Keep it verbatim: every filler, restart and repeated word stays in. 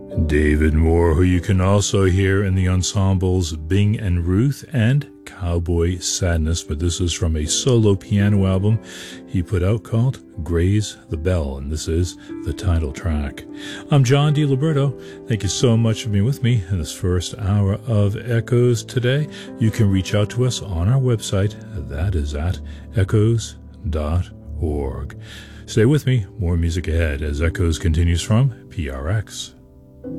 David Moore, who you can also hear in the ensembles Bing and Ruth and Cowboy Sadness, but this is from a solo piano album he put out called Graze the Bell, and this is the title track. I'm John DiLiberto. Thank you so much for being with me in this first hour of Echoes today. You can reach out to us on our website. That is at echoes dot org. Stay with me. More music ahead as Echoes continues from P R X.